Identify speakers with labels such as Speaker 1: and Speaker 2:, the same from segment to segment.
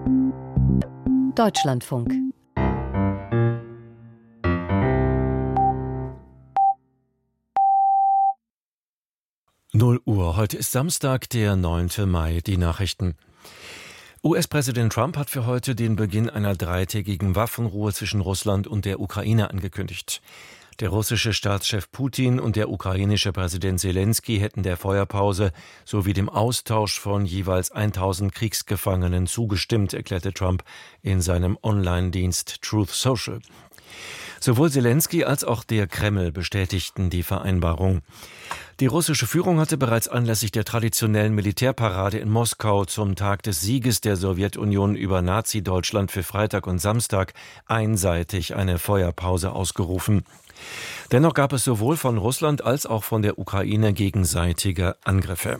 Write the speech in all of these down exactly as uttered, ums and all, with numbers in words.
Speaker 1: Deutschlandfunk.
Speaker 2: null Uhr. Heute ist Samstag, der neunte Mai. Die Nachrichten. U S-Präsident Trump hat für heute den Beginn einer dreitägigen Waffenruhe zwischen Russland und der Ukraine angekündigt. Der russische Staatschef Putin und der ukrainische Präsident Selenskyj hätten der Feuerpause sowie dem Austausch von jeweils tausend Kriegsgefangenen zugestimmt, erklärte Trump in seinem Online-Dienst Truth Social. Sowohl Selenskyj als auch der Kreml bestätigten die Vereinbarung. Die russische Führung hatte bereits anlässlich der traditionellen Militärparade in Moskau zum Tag des Sieges der Sowjetunion über Nazi-Deutschland für Freitag und Samstag einseitig eine Feuerpause ausgerufen. Dennoch gab es sowohl von Russland als auch von der Ukraine gegenseitige Angriffe.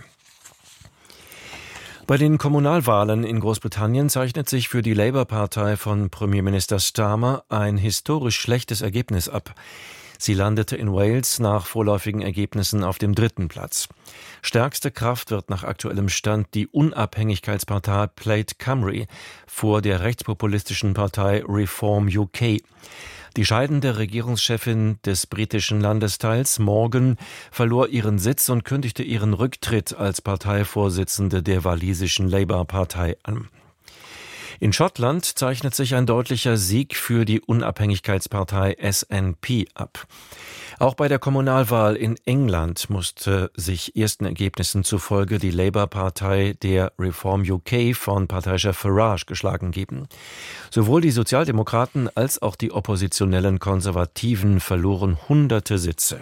Speaker 2: Bei den Kommunalwahlen in Großbritannien zeichnet sich für die Labour-Partei von Premierminister Starmer ein historisch schlechtes Ergebnis ab. Sie landete in Wales nach vorläufigen Ergebnissen auf dem dritten Platz. Stärkste Kraft wird nach aktuellem Stand die Unabhängigkeitspartei Plaid Cymru vor der rechtspopulistischen Partei Reform U K. Die scheidende Regierungschefin des britischen Landesteils Morgan verlor ihren Sitz und kündigte ihren Rücktritt als Parteivorsitzende der walisischen Labour-Partei an. In Schottland zeichnet sich ein deutlicher Sieg für die Unabhängigkeitspartei S N P ab. Auch bei der Kommunalwahl in England musste sich ersten Ergebnissen zufolge die Labour-Partei der Reform U K von Parteichef Farage geschlagen geben. Sowohl die Sozialdemokraten als auch die oppositionellen Konservativen verloren hunderte Sitze.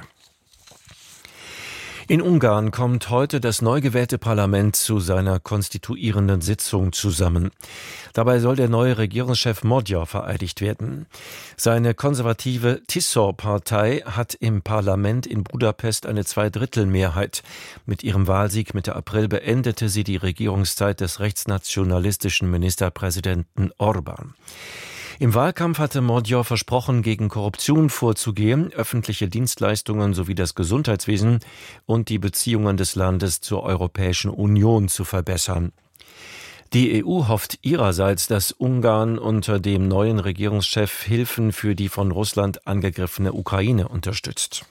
Speaker 2: In Ungarn kommt heute das neu gewählte Parlament zu seiner konstituierenden Sitzung zusammen. Dabei soll der neue Regierungschef Magyar vereidigt werden. Seine konservative Tisza-Partei hat im Parlament in Budapest eine Zweidrittelmehrheit. Mit ihrem Wahlsieg Mitte April beendete sie die Regierungszeit des rechtsnationalistischen Ministerpräsidenten Orbán. Im Wahlkampf hatte Magyar versprochen, gegen Korruption vorzugehen, öffentliche Dienstleistungen sowie das Gesundheitswesen und die Beziehungen des Landes zur Europäischen Union zu verbessern. Die E U hofft ihrerseits, dass Ungarn unter dem neuen Regierungschef Hilfen für die von Russland angegriffene Ukraine unterstützt.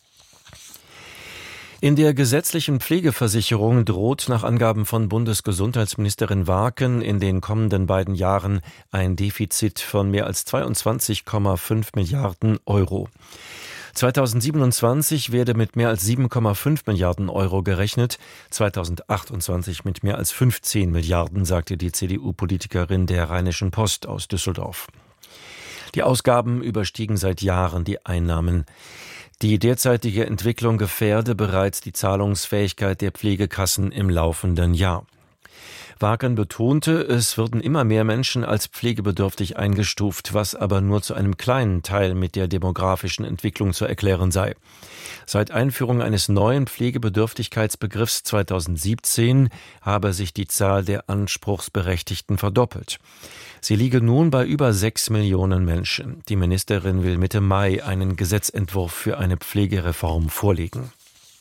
Speaker 2: In der gesetzlichen Pflegeversicherung droht nach Angaben von Bundesgesundheitsministerin Warken in den kommenden beiden Jahren ein Defizit von mehr als zweiundzwanzig Komma fünf Milliarden Euro. zweitausendsiebenundzwanzig werde mit mehr als sieben Komma fünf Milliarden Euro gerechnet, zweitausendachtundzwanzig mit mehr als fünfzehn Milliarden, sagte die C D U-Politikerin der Rheinischen Post aus Düsseldorf. Die Ausgaben überstiegen seit Jahren die Einnahmen. Die derzeitige Entwicklung gefährde bereits die Zahlungsfähigkeit der Pflegekassen im laufenden Jahr. Warken betonte, es würden immer mehr Menschen als pflegebedürftig eingestuft, was aber nur zu einem kleinen Teil mit der demografischen Entwicklung zu erklären sei. Seit Einführung eines neuen Pflegebedürftigkeitsbegriffs zweitausendsiebzehn habe sich die Zahl der Anspruchsberechtigten verdoppelt. Sie liege nun bei über sechs Millionen Menschen. Die Ministerin will Mitte Mai einen Gesetzentwurf für eine Pflegereform vorlegen.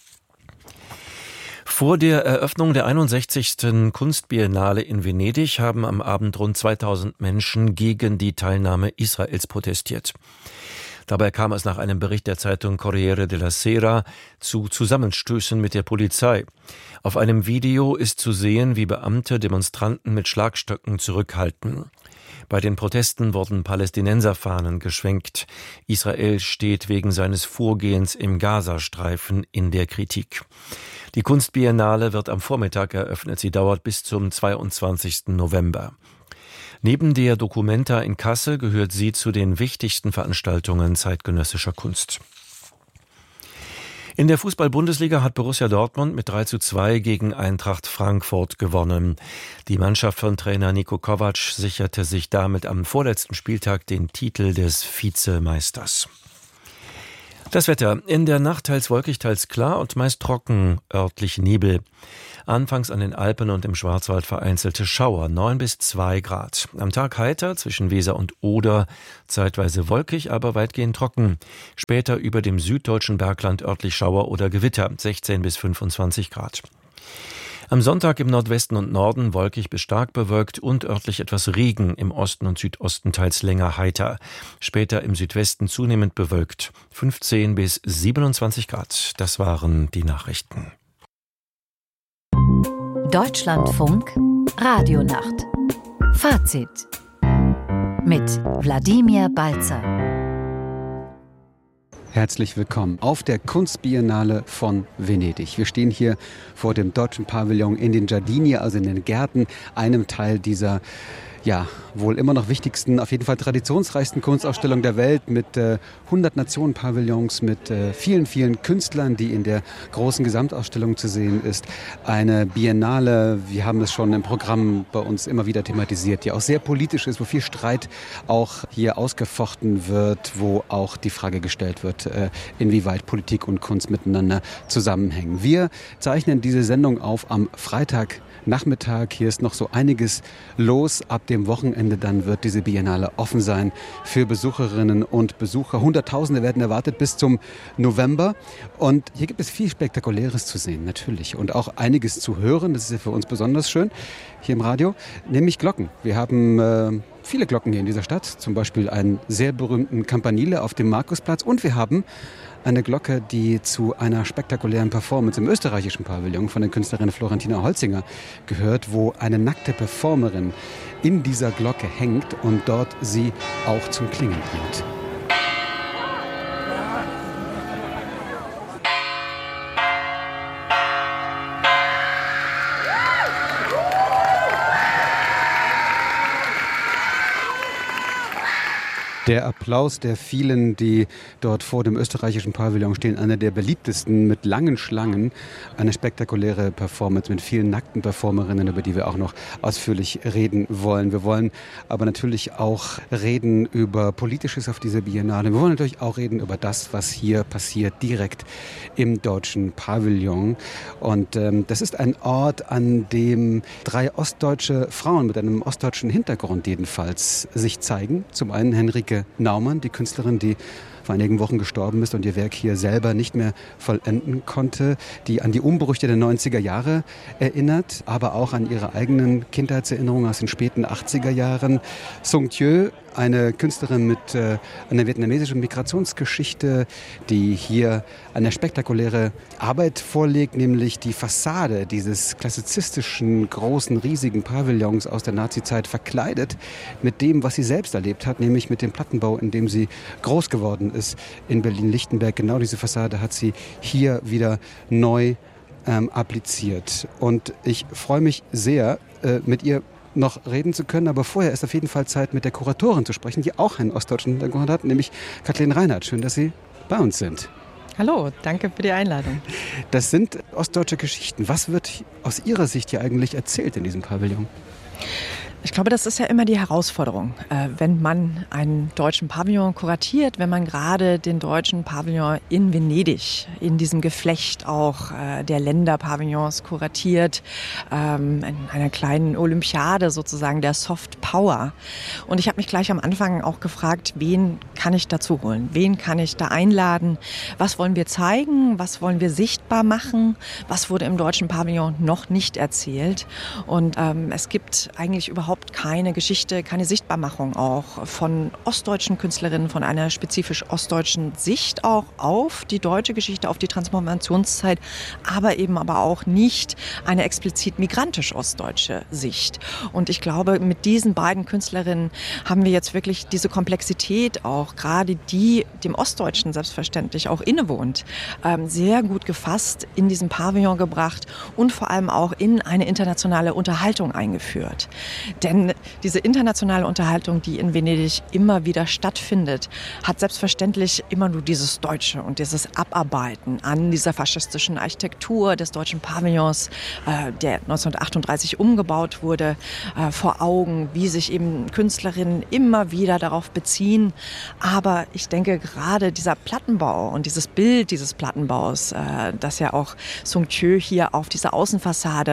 Speaker 2: Vor der Eröffnung der einundsechzigsten Kunstbiennale in Venedig haben am Abend rund zweitausend Menschen gegen die Teilnahme Israels protestiert. Dabei kam es nach einem Bericht der Zeitung Corriere della Sera zu Zusammenstößen mit der Polizei. Auf einem Video ist zu sehen, wie Beamte Demonstranten mit Schlagstöcken zurückhalten. Bei den Protesten wurden Palästinenserfahnen geschwenkt. Israel steht wegen seines Vorgehens im Gazastreifen in der Kritik. Die Kunstbiennale wird am Vormittag eröffnet. Sie dauert bis zum zweiundzwanzigsten November. Neben der Documenta in Kassel gehört sie zu den wichtigsten Veranstaltungen zeitgenössischer Kunst. In der Fußball-Bundesliga hat Borussia Dortmund mit drei zu zwei gegen Eintracht Frankfurt gewonnen. Die Mannschaft von Trainer Niko Kovac sicherte sich damit am vorletzten Spieltag den Titel des Vizemeisters. Das Wetter. In der Nacht teils wolkig, teils klar und meist trocken, örtlich Nebel. Anfangs an den Alpen und im Schwarzwald vereinzelte Schauer, neun bis zwei Grad. Am Tag heiter, zwischen Weser und Oder, zeitweise wolkig, aber weitgehend trocken. Später über dem süddeutschen Bergland örtlich Schauer oder Gewitter, sechzehn bis fünfundzwanzig Grad. Am Sonntag im Nordwesten und Norden wolkig bis stark bewölkt und örtlich etwas Regen, im Osten und Südosten teils länger heiter. Später im Südwesten zunehmend bewölkt. fünfzehn bis siebenundzwanzig Grad. Das waren die Nachrichten.
Speaker 1: Deutschlandfunk Radionacht. Fazit mit Wladimir Balzer.
Speaker 3: Herzlich willkommen auf der Kunstbiennale von Venedig. Wir stehen hier vor dem deutschen Pavillon in den Giardini, also in den Gärten, einem Teil dieser ja, wohl immer noch wichtigsten, auf jeden Fall traditionsreichsten Kunstausstellung der Welt mit äh, hundert Nationen-Pavillons, mit äh, vielen, vielen Künstlern, die in der großen Gesamtausstellung zu sehen ist. Eine Biennale, wir haben es schon im Programm bei uns immer wieder thematisiert, die auch sehr politisch ist, wo viel Streit auch hier ausgefochten wird, wo auch die Frage gestellt wird, äh, inwieweit Politik und Kunst miteinander zusammenhängen. Wir zeichnen diese Sendung auf am Freitag Nachmittag. Hier ist noch so einiges los. Ab dem Wochenende dann wird diese Biennale offen sein für Besucherinnen und Besucher. Hunderttausende werden erwartet bis zum November. Und hier gibt es viel Spektakuläres zu sehen, natürlich. Und auch einiges zu hören. Das ist ja für uns besonders schön hier im Radio. Nämlich Glocken. Wir haben äh, viele Glocken hier in dieser Stadt. Zum Beispiel einen sehr berühmten Campanile auf dem Markusplatz. Und wir haben eine Glocke, die zu einer spektakulären Performance im österreichischen Pavillon von der Künstlerin Florentina Holzinger gehört, wo eine nackte Performerin in dieser Glocke hängt und dort sie auch zum Klingen bringt. Der Applaus der vielen, die dort vor dem österreichischen Pavillon stehen, einer der beliebtesten mit langen Schlangen. Eine spektakuläre Performance mit vielen nackten Performerinnen, über die wir auch noch ausführlich reden wollen. Wir wollen aber natürlich auch reden über Politisches auf dieser Biennale. Wir wollen natürlich auch reden über das, was hier passiert, direkt im deutschen Pavillon. Und ähm, das ist ein Ort, an dem drei ostdeutsche Frauen mit einem ostdeutschen Hintergrund jedenfalls sich zeigen. Zum einen Henrike Naumann, die Künstlerin, die vor einigen Wochen gestorben ist und ihr Werk hier selber nicht mehr vollenden konnte, die an die Umbrüche der neunziger Jahre erinnert, aber auch an ihre eigenen Kindheitserinnerungen aus den späten achtziger Jahren. Sung Thieu, eine Künstlerin mit äh, einer vietnamesischen Migrationsgeschichte, die hier eine spektakuläre Arbeit vorlegt, nämlich die Fassade dieses klassizistischen, großen, riesigen Pavillons aus der Nazizeit verkleidet mit dem, was sie selbst erlebt hat, nämlich mit dem Plattenbau, in dem sie groß geworden ist in Berlin-Lichtenberg. Genau diese Fassade hat sie hier wieder neu ähm, appliziert. Und ich freue mich sehr, äh, mit ihr noch reden zu können, aber vorher ist auf jeden Fall Zeit, mit der Kuratorin zu sprechen, die auch einen ostdeutschen Hintergrund hat, nämlich Kathleen Reinhardt. Schön, dass Sie bei uns sind.
Speaker 4: Hallo, danke für die Einladung.
Speaker 3: Das sind ostdeutsche Geschichten. Was wird aus Ihrer Sicht hier eigentlich erzählt in diesem Pavillon?
Speaker 4: Ich glaube, das ist ja immer die Herausforderung, äh, wenn man einen deutschen Pavillon kuratiert, wenn man gerade den deutschen Pavillon in Venedig, in diesem Geflecht auch äh, der Länderpavillons kuratiert, ähm, in einer kleinen Olympiade sozusagen der Soft Power. Und ich habe mich gleich am Anfang auch gefragt, wen kann ich dazu holen? Wen kann ich da einladen? Was wollen wir zeigen? Was wollen wir sichtbar machen? Was wurde im deutschen Pavillon noch nicht erzählt? Und ähm, es gibt eigentlich überhaupt keine Geschichte, keine Sichtbarmachung auch von ostdeutschen Künstlerinnen, von einer spezifisch ostdeutschen Sicht auch auf die deutsche Geschichte, auf die Transformationszeit, aber eben aber auch nicht eine explizit migrantisch-ostdeutsche Sicht. Und ich glaube, mit diesen beiden Künstlerinnen haben wir jetzt wirklich diese Komplexität auch, gerade die dem Ostdeutschen selbstverständlich auch innewohnt, sehr gut gefasst in diesen Pavillon gebracht und vor allem auch in eine internationale Unterhaltung eingeführt. Denn diese internationale Unterhaltung, die in Venedig immer wieder stattfindet, hat selbstverständlich immer nur dieses Deutsche und dieses Abarbeiten an dieser faschistischen Architektur des deutschen Pavillons, äh, der neunzehnhundertachtunddreißig umgebaut wurde, äh, vor Augen, wie sich eben Künstlerinnen immer wieder darauf beziehen. Aber ich denke, gerade dieser Plattenbau und dieses Bild dieses Plattenbaus, äh, das ja auch Sung Thieu hier auf dieser Außenfassade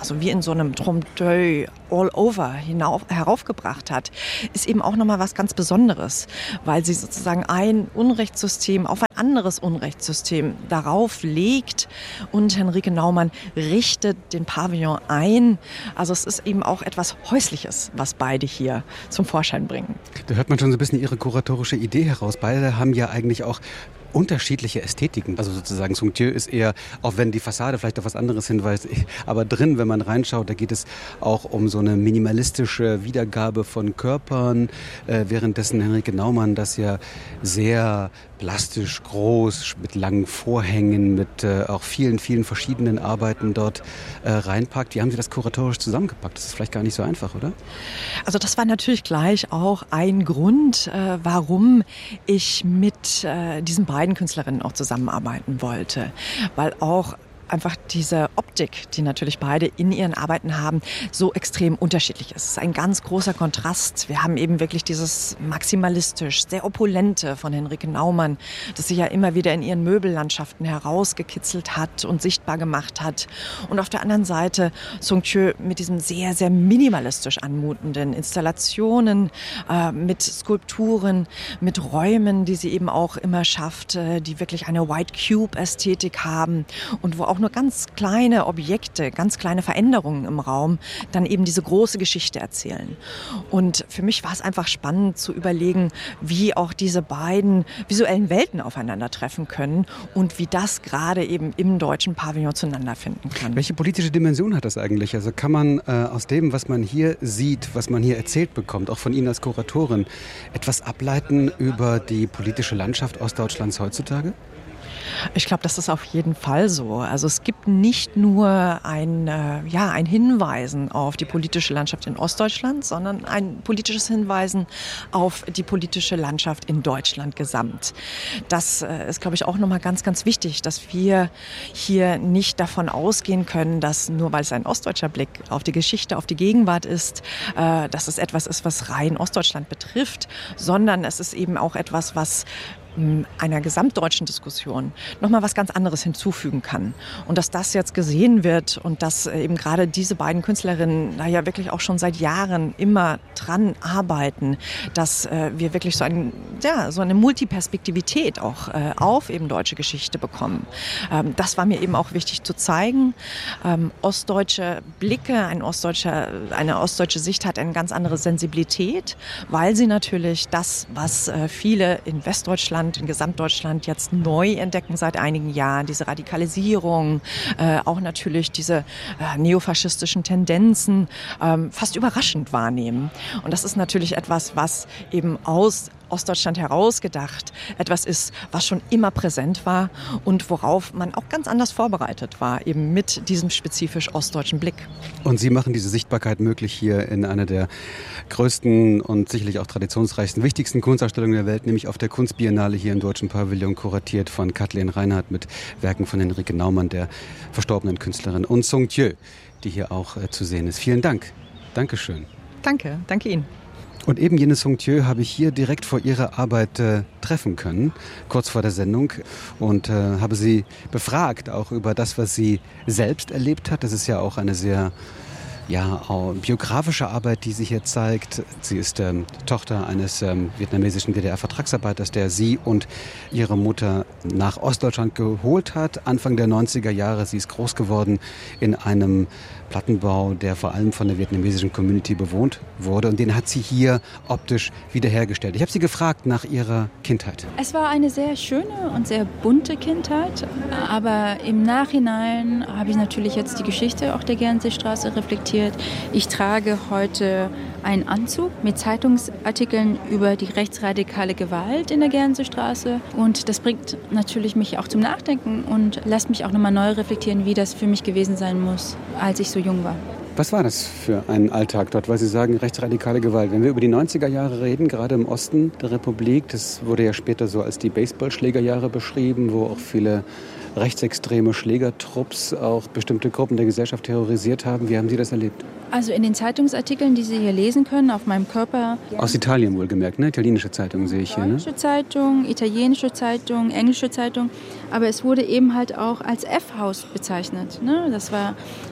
Speaker 4: also wie in so einem Trompe-l'œil all over hinauf, heraufgebracht hat, ist eben auch nochmal was ganz Besonderes, weil sie sozusagen ein Unrechtssystem auf ein anderes Unrechtssystem darauf legt und Henrike Naumann richtet den Pavillon ein. Also es ist eben auch etwas Häusliches, was beide hier zum Vorschein bringen.
Speaker 3: Da hört man schon so ein bisschen ihre kuratorische Idee heraus. Beide haben ja eigentlich auch unterschiedliche Ästhetiken. Also sozusagen Somptueux ist eher, auch wenn die Fassade vielleicht auf was anderes hinweist, aber drin, wenn man reinschaut, da geht es auch um so eine minimalistische Wiedergabe von Körpern, äh, währenddessen Henrike Naumann das ja sehr plastisch, groß, mit langen Vorhängen, mit äh, auch vielen, vielen verschiedenen Arbeiten dort äh, reinpackt. Wie haben Sie das kuratorisch zusammengepackt? Das ist vielleicht gar nicht so einfach, oder?
Speaker 4: Also das war natürlich gleich auch ein Grund, äh, warum ich mit äh, diesen beiden Künstlerinnen auch zusammenarbeiten wollte. Weil auch einfach diese Optik, die natürlich beide in ihren Arbeiten haben, so extrem unterschiedlich ist. Es ist ein ganz großer Kontrast. Wir haben eben wirklich dieses maximalistisch, sehr opulente von Henrike Naumann, das sich ja immer wieder in ihren Möbellandschaften herausgekitzelt hat und sichtbar gemacht hat. Und auf der anderen Seite Somptueux mit diesem sehr, sehr minimalistisch anmutenden Installationen, äh, mit Skulpturen, mit Räumen, die sie eben auch immer schafft, äh, die wirklich eine White Cube-Ästhetik haben und wo auch nur ganz kleine Objekte, ganz kleine Veränderungen im Raum dann eben diese große Geschichte erzählen. Und für mich war es einfach spannend zu überlegen, wie auch diese beiden visuellen Welten aufeinandertreffen können und wie das gerade eben im deutschen Pavillon zueinander finden kann.
Speaker 3: Welche politische Dimension hat das eigentlich? Also kann man äh, aus dem, was man hier sieht, was man hier erzählt bekommt, auch von Ihnen als Kuratorin, etwas ableiten über die politische Landschaft Ostdeutschlands heutzutage?
Speaker 4: Ich glaube, das ist auf jeden Fall so. Also es gibt nicht nur ein, äh, ja, ein Hinweisen auf die politische Landschaft in Ostdeutschland, sondern ein politisches Hinweisen auf die politische Landschaft in Deutschland gesamt. Das äh, ist, glaube ich, auch nochmal ganz, ganz wichtig, dass wir hier nicht davon ausgehen können, dass nur weil es ein ostdeutscher Blick auf die Geschichte, auf die Gegenwart ist, äh, dass es etwas ist, was rein Ostdeutschland betrifft, sondern es ist eben auch etwas, was einer gesamtdeutschen Diskussion nochmal was ganz anderes hinzufügen kann. Und dass das jetzt gesehen wird und dass eben gerade diese beiden Künstlerinnen da ja wirklich auch schon seit Jahren immer dran arbeiten, dass äh, wir wirklich so, ein, ja, so eine Multiperspektivität auch äh, auf eben deutsche Geschichte bekommen. Ähm, das war mir eben auch wichtig zu zeigen. Ähm, ostdeutsche Blicke, ein ostdeutscher, eine ostdeutsche Sicht hat eine ganz andere Sensibilität, weil sie natürlich das, was äh, viele in Westdeutschland in Gesamtdeutschland jetzt neu entdecken seit einigen Jahren, diese Radikalisierung, äh, auch natürlich diese äh, neofaschistischen Tendenzen ähm, fast überraschend wahrnehmen. Und das ist natürlich etwas, was eben aus Ostdeutschland herausgedacht etwas ist, was schon immer präsent war und worauf man auch ganz anders vorbereitet war, eben mit diesem spezifisch ostdeutschen Blick.
Speaker 3: Und Sie machen diese Sichtbarkeit möglich hier in einer der größten und sicherlich auch traditionsreichsten, wichtigsten Kunstausstellungen der Welt, nämlich auf der Kunstbiennale hier im Deutschen Pavillon, kuratiert von Kathleen Reinhardt mit Werken von Henrike Naumann, der verstorbenen Künstlerin, und Somptueux, die hier auch äh, zu sehen ist. Vielen Dank. Dankeschön.
Speaker 4: Danke, danke Ihnen.
Speaker 3: Und eben jene Somptueux habe ich hier direkt vor ihrer Arbeit äh, treffen können, kurz vor der Sendung, und äh, habe sie befragt, auch über das, was sie selbst erlebt hat. Das ist ja auch eine sehr ja, auch biografische Arbeit, die sich hier zeigt. Sie ist ähm, Tochter eines ähm, vietnamesischen D D R-Vertragsarbeiters, der sie und ihre Mutter nach Ostdeutschland geholt hat, Anfang der neunziger Jahre. Sie ist groß geworden in einem Plattenbau, der vor allem von der vietnamesischen Community bewohnt wurde, und den hat sie hier optisch wiederhergestellt. Ich habe sie gefragt nach ihrer Kindheit.
Speaker 5: Es war eine sehr schöne und sehr bunte Kindheit, aber im Nachhinein habe ich natürlich jetzt die Geschichte auch der Gernseestraße reflektiert. Ich trage heute einen Anzug mit Zeitungsartikeln über die rechtsradikale Gewalt in der Gernseestraße, und das bringt natürlich mich auch zum Nachdenken und lässt mich auch nochmal neu reflektieren, wie das für mich gewesen sein muss, als ich so jung war.
Speaker 3: Was war das für ein Alltag dort, weil Sie sagen, rechtsradikale Gewalt? Wenn wir über die neunziger Jahre reden, gerade im Osten der Republik, das wurde ja später so als die Baseballschlägerjahre beschrieben, wo auch viele rechtsextreme Schlägertrupps auch bestimmte Gruppen der Gesellschaft terrorisiert haben. Wie haben Sie das erlebt?
Speaker 5: Also in den Zeitungsartikeln, die Sie hier lesen können, auf meinem Körper.
Speaker 3: Aus Italien wohlgemerkt, ne? Italienische Zeitungen sehe ich hier, ne?
Speaker 5: Deutsche Zeitung, italienische Zeitung, englische Zeitung. Aber es wurde eben halt auch als F-Haus bezeichnet, ne? Das war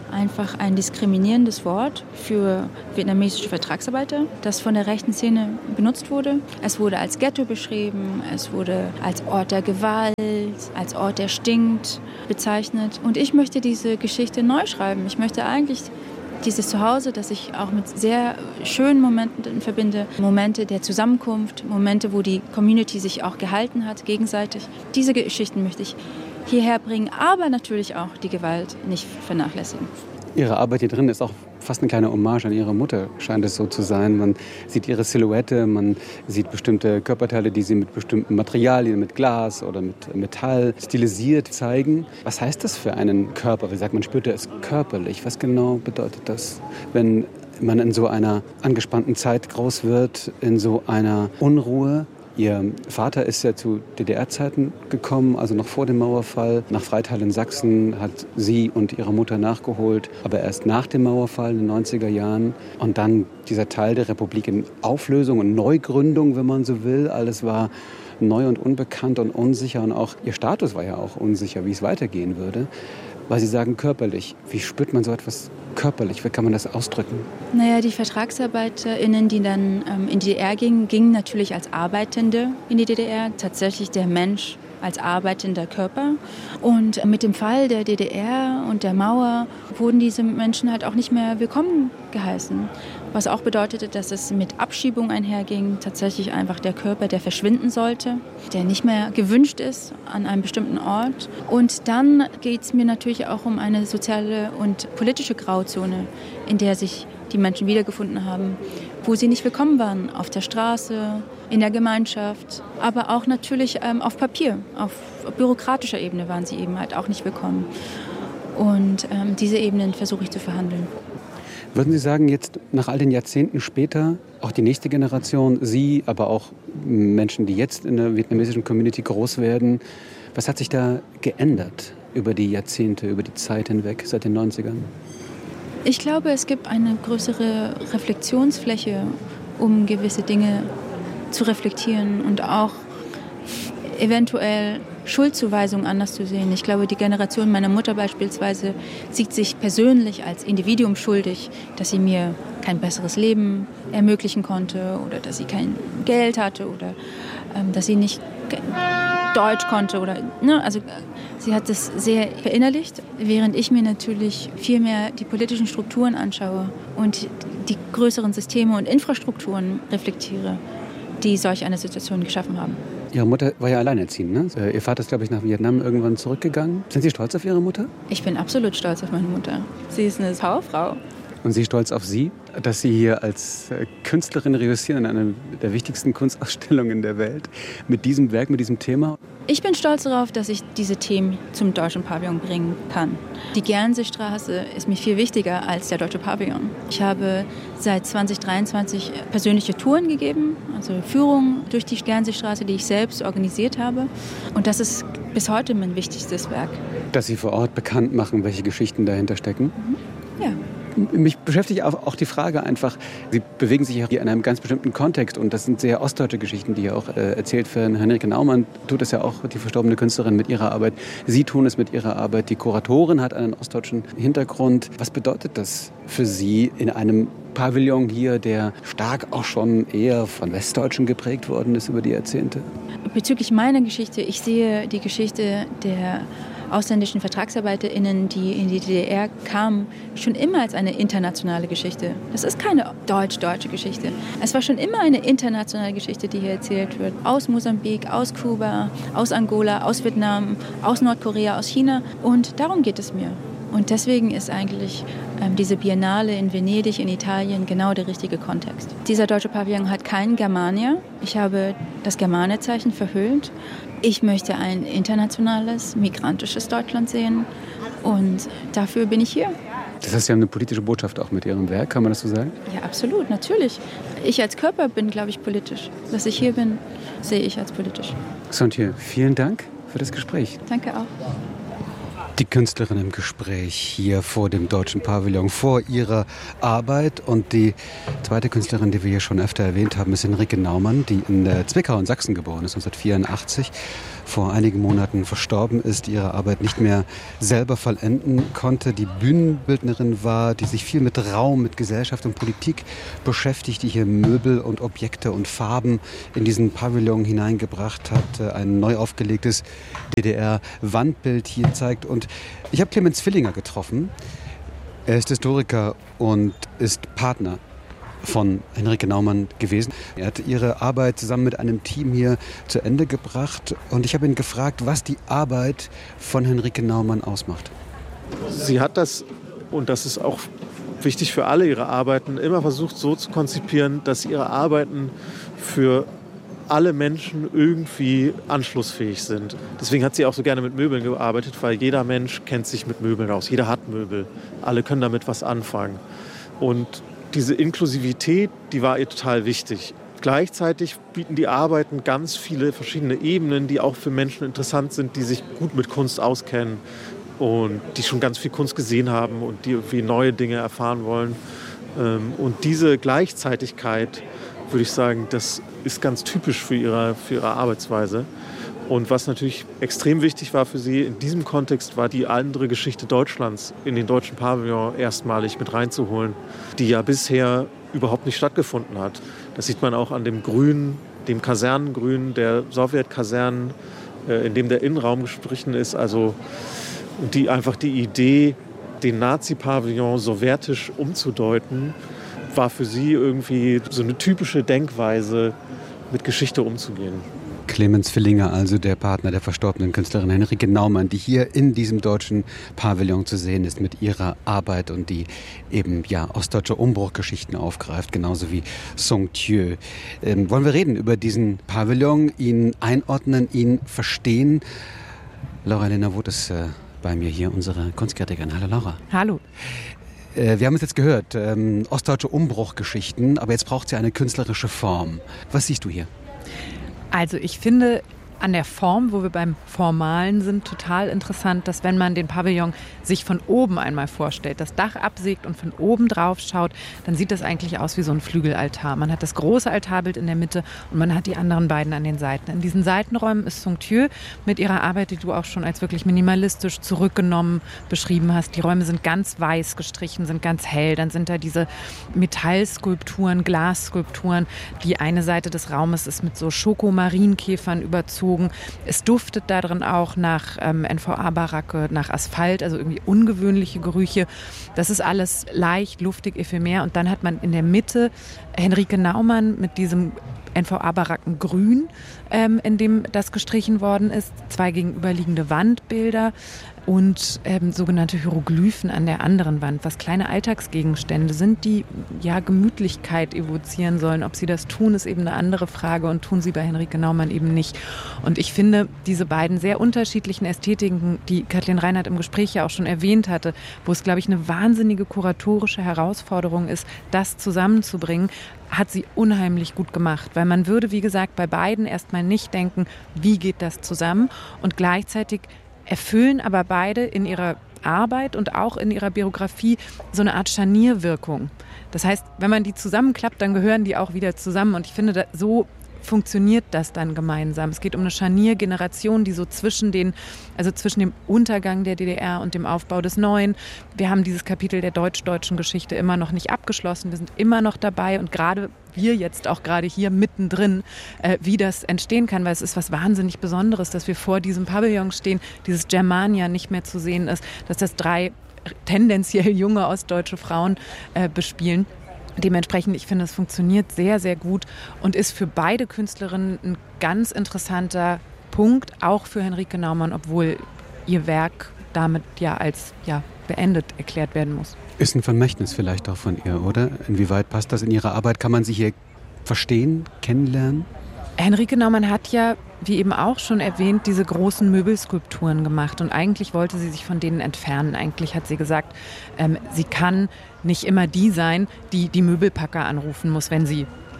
Speaker 5: einfach ein diskriminierendes Wort für vietnamesische Vertragsarbeiter, das von der rechten Szene benutzt wurde. Es wurde als Ghetto beschrieben, es wurde als Ort der Gewalt, als Ort, der stinkt, bezeichnet. Und ich möchte diese Geschichte neu schreiben. Ich möchte eigentlich dieses Zuhause, das ich auch mit sehr schönen Momenten verbinde, Momente der Zusammenkunft, Momente, wo die Community sich auch gehalten hat, gegenseitig. Diese Geschichten möchte ich hierher bringen, aber natürlich auch die Gewalt nicht vernachlässigen.
Speaker 3: Ihre Arbeit hier drin ist auch fast eine kleine Hommage an Ihre Mutter, scheint es so zu sein. Man sieht ihre Silhouette, man sieht bestimmte Körperteile, die sie mit bestimmten Materialien, mit Glas oder mit Metall stilisiert zeigen. Was heißt das für einen Körper? Wie sagt man, spürt er es körperlich? Was genau bedeutet das, wenn man in so einer angespannten Zeit groß wird, in so einer Unruhe? Ihr Vater ist ja zu D D R-Zeiten gekommen, also noch vor dem Mauerfall. Nach Freital in Sachsen hat sie und ihre Mutter nachgeholt, aber erst nach dem Mauerfall in den neunziger Jahren. Und dann dieser Teil der Republik in Auflösung und Neugründung, wenn man so will. Alles war neu und unbekannt und unsicher und auch ihr Status war ja auch unsicher, wie es weitergehen würde. Weil Sie sagen körperlich. Wie spürt man so etwas körperlich? Wie kann man das ausdrücken?
Speaker 5: Naja, die VertragsarbeiterInnen, die dann ähm, in die D D R gingen, gingen natürlich als Arbeitende in die D D R. Tatsächlich der Mensch als arbeitender Körper. Und mit dem Fall der D D R und der Mauer wurden diese Menschen halt auch nicht mehr willkommen geheißen. Was auch bedeutete, dass es mit Abschiebung einherging, tatsächlich einfach der Körper, der verschwinden sollte, der nicht mehr gewünscht ist an einem bestimmten Ort. Und dann geht es mir natürlich auch um eine soziale und politische Grauzone, in der sich die Menschen wiedergefunden haben, wo sie nicht willkommen waren, auf der Straße, in der Gemeinschaft, aber auch natürlich ähm, auf Papier, auf bürokratischer Ebene waren sie eben halt auch nicht willkommen. Und ähm, diese Ebenen versuche ich zu verhandeln.
Speaker 3: Würden Sie sagen, jetzt nach all den Jahrzehnten später, auch die nächste Generation, Sie, aber auch Menschen, die jetzt in der vietnamesischen Community groß werden, was hat sich da geändert über die Jahrzehnte, über die Zeit hinweg, seit den neunzigern?
Speaker 5: Ich glaube, es gibt eine größere Reflexionsfläche, um gewisse Dinge zu reflektieren und auch eventuell Schuldzuweisungen anders zu sehen. Ich glaube, die Generation meiner Mutter beispielsweise sieht sich persönlich als Individuum schuldig, dass sie mir kein besseres Leben ermöglichen konnte oder dass sie kein Geld hatte oder ähm, dass sie nicht Deutsch konnte. Oder, ne? Also sie hat das sehr verinnerlicht, während ich mir natürlich viel mehr die politischen Strukturen anschaue und die größeren Systeme und Infrastrukturen reflektiere, die solch eine Situation geschaffen haben.
Speaker 3: Ihre Mutter war ja alleinerziehend, ne? Ihr Vater ist, glaube ich, nach Vietnam irgendwann zurückgegangen. Sind Sie stolz auf Ihre Mutter?
Speaker 5: Ich bin absolut stolz auf meine Mutter. Sie ist eine Hausfrau.
Speaker 3: Und Sie stolz auf Sie, dass Sie hier als Künstlerin reüssieren in einer der wichtigsten Kunstausstellungen der Welt mit diesem Werk, mit diesem Thema?
Speaker 5: Ich bin stolz darauf, dass ich diese Themen zum Deutschen Pavillon bringen kann. Die Gernseestraße ist mir viel wichtiger als der Deutsche Pavillon. Ich habe seit zwanzig dreiundzwanzig persönliche Touren gegeben, also Führungen durch die Gernseestraße, die ich selbst organisiert habe. Und das ist bis heute mein wichtigstes Werk.
Speaker 3: Dass Sie vor Ort bekannt machen, welche Geschichten dahinter stecken?
Speaker 5: Mhm. Ja.
Speaker 3: Mich beschäftigt auch die Frage einfach, Sie bewegen sich hier in einem ganz bestimmten Kontext und das sind sehr ostdeutsche Geschichten, die hier auch äh, erzählt werden. Henrike Naumann tut es ja auch, die verstorbene Künstlerin, mit ihrer Arbeit. Sie tun es mit ihrer Arbeit. Die Kuratorin hat einen ostdeutschen Hintergrund. Was bedeutet das für Sie in einem Pavillon hier, der stark auch schon eher von Westdeutschen geprägt worden ist über die Jahrzehnte?
Speaker 5: Bezüglich meiner Geschichte, ich sehe die Geschichte der ausländischen VertragsarbeiterInnen, die in die D D R kamen, schon immer als eine internationale Geschichte. Das ist keine deutsch-deutsche Geschichte. Es war schon immer eine internationale Geschichte, die hier erzählt wird. Aus Mosambik, aus Kuba, aus Angola, aus Vietnam, aus Nordkorea, aus China. Und darum geht es mir. Und deswegen ist eigentlich ähm, diese Biennale in Venedig, in Italien, genau der richtige Kontext. Dieser deutsche Pavillon hat keinen Germania. Ich habe das Germania-Zeichen verhüllt. Ich möchte ein internationales, migrantisches Deutschland sehen. Und dafür bin ich hier.
Speaker 3: Das heißt, Sie haben eine politische Botschaft auch mit Ihrem Werk, kann man das so sagen?
Speaker 5: Ja, absolut, natürlich. Ich als Körper bin, glaube ich, politisch. Dass ich hier bin, sehe ich als politisch.
Speaker 3: Sontje, vielen Dank für das Gespräch.
Speaker 5: Danke auch.
Speaker 3: Die Künstlerin im Gespräch hier vor dem Deutschen Pavillon, vor ihrer Arbeit. Und die zweite Künstlerin, die wir hier schon öfter erwähnt haben, ist Henrike Naumann, die in Zwickau in Sachsen geboren ist, neunzehnhundertvierundachtzig. Vor einigen Monaten verstorben ist, ihre Arbeit nicht mehr selber vollenden konnte. Die Bühnenbildnerin war, die sich viel mit Raum, mit Gesellschaft und Politik beschäftigt, die hier Möbel und Objekte und Farben in diesen Pavillon hineingebracht hat. Ein neu aufgelegtes D D R-Wandbild hier zeigt. Und ich habe Clemens Villinger getroffen. Er ist Historiker und ist Partner von Henrike Naumann gewesen. Er hat ihre Arbeit zusammen mit einem Team hier zu Ende gebracht. Und ich habe ihn gefragt, was die Arbeit von Henrike Naumann ausmacht.
Speaker 6: Sie hat das, und das ist auch wichtig für alle ihre Arbeiten, immer versucht so zu konzipieren, dass ihre Arbeiten für alle Menschen irgendwie anschlussfähig sind. Deswegen hat sie auch so gerne mit Möbeln gearbeitet, weil jeder Mensch kennt sich mit Möbeln aus. Jeder hat Möbel. Alle können damit was anfangen. Und diese Inklusivität, die war ihr total wichtig. Gleichzeitig bieten die Arbeiten ganz viele verschiedene Ebenen, die auch für Menschen interessant sind, die sich gut mit Kunst auskennen und die schon ganz viel Kunst gesehen haben und die irgendwie neue Dinge erfahren wollen. Und diese Gleichzeitigkeit, würde ich sagen, das ist ganz typisch für ihre, für ihre Arbeitsweise. Und was natürlich extrem wichtig war für sie in diesem Kontext, war die andere Geschichte Deutschlands in den Deutschen Pavillon erstmalig mit reinzuholen, die ja bisher überhaupt nicht stattgefunden hat. Das sieht man auch an dem Grün, dem Kasernengrün der Sowjetkasernen, in dem der Innenraum gestrichen ist. Also die einfach die Idee, den Nazi-Pavillon sowjetisch umzudeuten, war für sie irgendwie so eine typische Denkweise, mit Geschichte umzugehen.
Speaker 3: Clemens Villinger, also der Partner der verstorbenen Künstlerin Henrike Naumann, die hier in diesem Deutschen Pavillon zu sehen ist mit ihrer Arbeit und die eben ja ostdeutsche Umbruchgeschichten aufgreift, genauso wie Song-Thieu. Ähm, wollen wir reden über diesen Pavillon, ihn einordnen, ihn verstehen? Laura Elena Woth ist äh, bei mir hier, unsere Kunstkritikerin. Hallo Laura.
Speaker 4: Hallo.
Speaker 3: Äh, wir haben es jetzt gehört, ähm, ostdeutsche Umbruchgeschichten, aber jetzt braucht sie eine künstlerische Form. Was siehst du hier?
Speaker 7: Also ich finde an der Form, wo wir beim Formalen sind, total interessant, dass wenn man den Pavillon sich von oben einmal vorstellt, das Dach absägt und von oben drauf schaut, dann sieht das eigentlich aus wie so ein Flügelaltar. Man hat das große Altarbild in der Mitte und man hat die anderen beiden an den Seiten. In diesen Seitenräumen ist Song-Thieu mit ihrer Arbeit, die du auch schon als wirklich minimalistisch zurückgenommen beschrieben hast. Die Räume sind ganz weiß gestrichen, sind ganz hell. Dann sind da diese Metallskulpturen, Glasskulpturen. Die eine Seite des Raumes ist mit so Schokomarienkäfern überzogen. Es duftet da drin auch nach ähm, N V A-Baracke, nach Asphalt, also irgendwie ungewöhnliche Gerüche. Das ist alles leicht, luftig, ephemer. Und dann hat man in der Mitte Henrike Naumann mit diesem N V A-Baracken-Grün, ähm, in dem das gestrichen worden ist. Zwei gegenüberliegende Wandbilder und ähm, sogenannte Hieroglyphen an der anderen Wand, was kleine Alltagsgegenstände sind, die ja Gemütlichkeit evozieren sollen. Ob sie das tun, ist eben eine andere Frage und tun sie bei Henrike Naumann eben nicht. Und ich finde, diese beiden sehr unterschiedlichen Ästhetiken, die Kathleen Reinhardt im Gespräch ja auch schon erwähnt hatte, wo es, glaube ich, eine wahnsinnige kuratorische Herausforderung ist, das zusammenzubringen, hat sie unheimlich gut gemacht. Weil man würde, wie gesagt, bei beiden erstmal nicht denken, wie geht das zusammen? Und gleichzeitig erfüllen aber beide in ihrer Arbeit und auch in ihrer Biografie so eine Art Scharnierwirkung. Das heißt, wenn man die zusammenklappt, dann gehören die auch wieder zusammen. Und ich finde, so funktioniert das dann gemeinsam. Es geht um eine Scharniergeneration, die so zwischen den, also zwischen dem Untergang der D D R und dem Aufbau des Neuen. Wir haben dieses Kapitel der deutsch-deutschen Geschichte immer noch nicht abgeschlossen. Wir sind immer noch dabei und gerade wir jetzt auch gerade hier mittendrin, äh, wie das entstehen kann, weil es ist was wahnsinnig Besonderes, dass wir vor diesem Pavillon stehen, dieses Germania nicht mehr zu sehen ist, dass das drei tendenziell junge ostdeutsche Frauen äh, bespielen. Dementsprechend, ich finde, es funktioniert sehr, sehr gut und ist für beide Künstlerinnen ein ganz interessanter Punkt, auch für Henrike Naumann, obwohl ihr Werk damit ja als ja, beendet erklärt werden muss.
Speaker 3: Ist ein Vermächtnis vielleicht auch von ihr, oder? Inwieweit passt das in ihre Arbeit? Kann man sie hier verstehen, kennenlernen?
Speaker 7: Henrike Naumann hat ja, wie eben auch schon erwähnt, diese großen Möbelskulpturen gemacht und eigentlich wollte sie sich von denen entfernen. Eigentlich hat sie gesagt, ähm, sie kann nicht immer die sein, die die Möbelpacker anrufen muss, wenn sie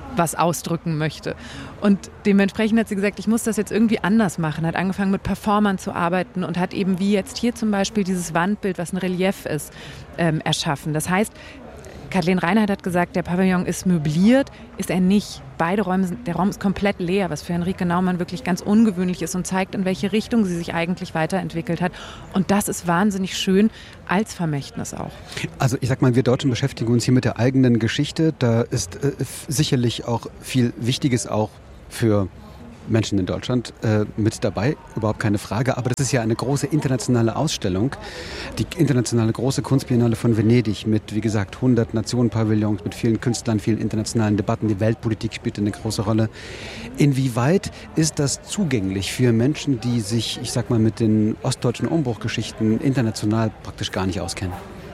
Speaker 7: was ausdrücken möchte. Und dementsprechend hat sie gesagt, ich muss das jetzt irgendwie anders machen, hat angefangen mit Performern zu arbeiten und hat eben wie jetzt hier zum Beispiel dieses Wandbild, was ein Relief ist, ähm, erschaffen. Das heißt, Kathleen Reinhardt hat gesagt, der Pavillon ist möbliert, ist er nicht. Beide Räume sind, der Raum ist komplett leer, was für Henrike Naumann wirklich ganz ungewöhnlich ist und zeigt, in welche Richtung sie sich eigentlich weiterentwickelt hat. Und das ist wahnsinnig schön als Vermächtnis auch.
Speaker 3: Also ich sag mal, wir Deutschen beschäftigen uns hier mit der eigenen Geschichte. Da ist äh, sicherlich auch viel Wichtiges auch für Menschen in Deutschland äh, mit dabei, überhaupt keine Frage. Aber das ist ja eine große internationale Ausstellung. Die internationale große Kunstbiennale von Venedig mit, wie gesagt, hundert Nationen-Pavillons, mit vielen Künstlern, vielen internationalen Debatten. Die Weltpolitik spielt eine große Rolle. Inwieweit ist das zugänglich für Menschen, die sich, ich sag mal, mit den ostdeutschen Umbruchgeschichten international praktisch gar nicht auskennen?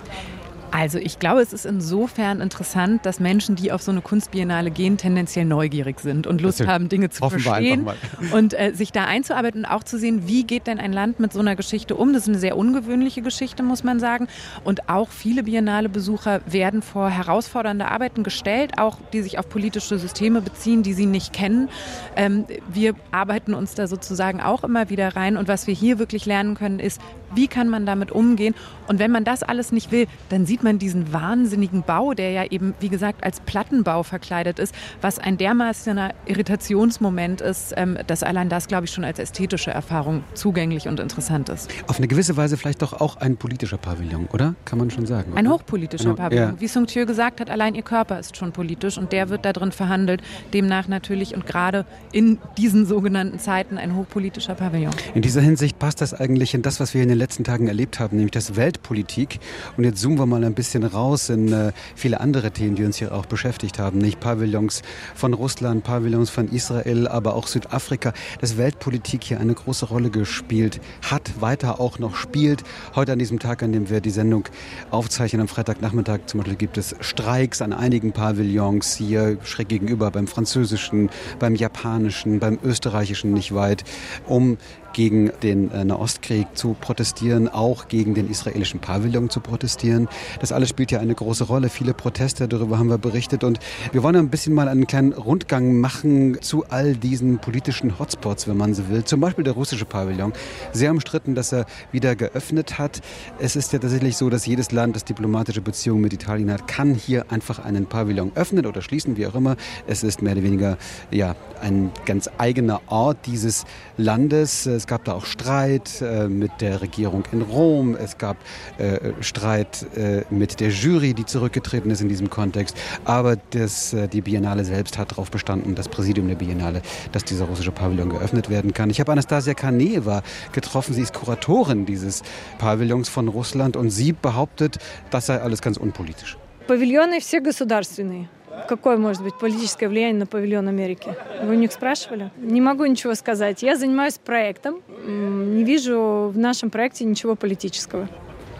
Speaker 7: Also ich glaube, es ist insofern interessant, dass Menschen, die auf so eine Kunstbiennale gehen, tendenziell neugierig sind und Lust haben, Dinge zu verstehen und äh, sich da einzuarbeiten und auch zu sehen, wie geht denn ein Land mit so einer Geschichte um. Das ist eine sehr ungewöhnliche Geschichte, muss man sagen. Und auch viele Biennale-Besucher werden vor herausfordernde Arbeiten gestellt, auch die sich auf politische Systeme beziehen, die sie nicht kennen. Ähm, wir arbeiten uns da sozusagen auch immer wieder rein. Und was wir hier wirklich lernen können, ist, wie kann man damit umgehen? Und wenn man das alles nicht will, dann sieht man diesen wahnsinnigen Bau, der ja eben, wie gesagt, als Plattenbau verkleidet ist, was ein dermaßener Irritationsmoment ist, ähm, dass allein das, glaube ich, schon als ästhetische Erfahrung zugänglich und interessant ist.
Speaker 3: Auf eine gewisse Weise vielleicht doch auch ein politischer Pavillon, oder? Kann man schon sagen. Oder?
Speaker 7: Ein hochpolitischer
Speaker 3: Ein,
Speaker 7: Pavillon.
Speaker 3: ja.
Speaker 7: Wie Sung Tjö gesagt hat, allein ihr Körper ist schon politisch und der wird da drin verhandelt. Demnach natürlich und gerade in diesen sogenannten Zeiten ein hochpolitischer Pavillon.
Speaker 3: In dieser Hinsicht passt das eigentlich in das, was wir in den letzten Tagen erlebt haben, nämlich das Weltpolitik. Und jetzt zoomen wir mal ein bisschen raus in äh, viele andere Themen, die uns hier auch beschäftigt haben. Nicht Pavillons von Russland, Pavillons von Israel, aber auch Südafrika. Dass Weltpolitik hier eine große Rolle gespielt hat, weiter auch noch spielt. Heute an diesem Tag, an dem wir die Sendung aufzeichnen, am Freitagnachmittag zum Beispiel, gibt es Streiks an einigen Pavillons hier schräg gegenüber, beim französischen, beim japanischen, beim österreichischen nicht weit, um gegen den äh, Nahostkrieg zu protestieren, auch gegen den israelischen Pavillon zu protestieren. Das alles spielt ja eine große Rolle. Viele Proteste, darüber haben wir berichtet. Und wir wollen ein bisschen mal einen kleinen Rundgang machen zu all diesen politischen Hotspots, wenn man so will. Zum Beispiel der russische Pavillon. Sehr umstritten, dass er wieder geöffnet hat. Es ist ja tatsächlich so, dass jedes Land, das diplomatische Beziehungen mit Italien hat, kann hier einfach einen Pavillon öffnen oder schließen, wie auch immer. Es ist mehr oder weniger ja, ein ganz eigener Ort dieses Landes. Es gab da auch Streit äh, mit der Regierung in Rom. Es gab äh, Streit äh, mit der Jury, die zurückgetreten ist in diesem Kontext. Aber das, äh, die Biennale selbst hat darauf bestanden, das Präsidium der Biennale, dass dieser russische Pavillon geöffnet werden kann. Ich habe Anastasia Kaneva getroffen. Sie ist Kuratorin dieses Pavillons von Russland und sie behauptet, das sei alles ganz unpolitisch.
Speaker 8: Павильоны все государственные. Какое может быть политическое влияние на павильон Америки? Вы у них спрашивали? Не могу ничего сказать. Я занимаюсь проектом. Не вижу в нашем проекте ничего политического.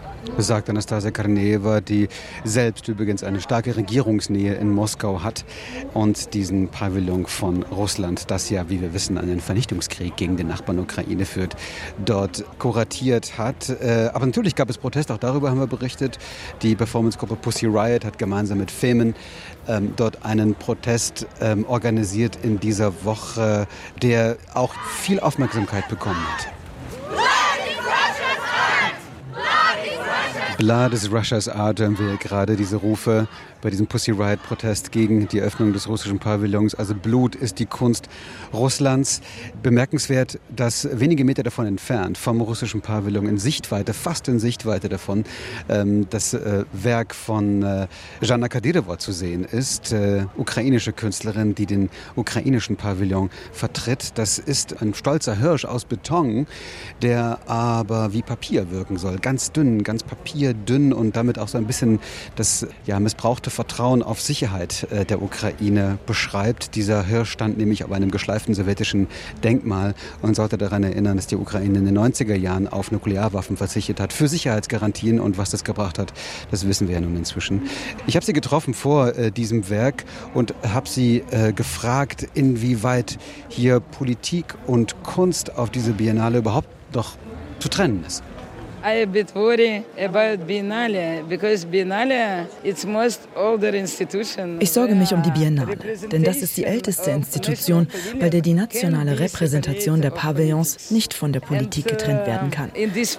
Speaker 3: Sagt Anastasia Kaneva, die selbst übrigens eine starke Regierungsnähe in Moskau hat und diesen Pavillon von Russland, das ja, wie wir wissen, einen Vernichtungskrieg gegen den Nachbarn Ukraine führt, dort kuratiert hat. Aber natürlich gab es Proteste, auch darüber haben wir berichtet. Die Performancegruppe Pussy Riot hat gemeinsam mit Femen ähm, dort einen Protest ähm, organisiert in dieser Woche, der auch viel Aufmerksamkeit bekommen hat. Blood is Russia's art, hören wir gerade diese Rufe bei diesem Pussy Riot-Protest gegen die Öffnung des russischen Pavillons. Also Blut ist die Kunst Russlands. Bemerkenswert, dass wenige Meter davon entfernt, vom russischen Pavillon in Sichtweite, fast in Sichtweite davon, ähm, das äh, Werk von äh, Jana Kadyrova zu sehen ist. Äh, ukrainische Künstlerin, die den ukrainischen Pavillon vertritt. Das ist ein stolzer Hirsch aus Beton, der aber wie Papier wirken soll. Ganz dünn, ganz papierdünn und damit auch so ein bisschen das ja, missbrauchte Vertrauen auf Sicherheit äh, der Ukraine beschreibt. Dieser Hirsch stand nämlich auf einem geschleiften sowjetischen Denkmal und sollte daran erinnern, dass die Ukraine in den neunziger Jahren auf Nuklearwaffen verzichtet hat für Sicherheitsgarantien, und was das gebracht hat, das wissen wir ja nun inzwischen. Ich habe sie getroffen vor äh, diesem Werk und habe sie äh, gefragt, inwieweit hier Politik und Kunst auf diese Biennale überhaupt noch zu trennen ist.
Speaker 9: I a bit worried about Biennale because Biennale it's most older institution.
Speaker 10: Ich sorge mich um die Biennale, denn das ist die älteste Institution, bei der die nationale Repräsentation der Pavillons nicht von der Politik getrennt werden kann.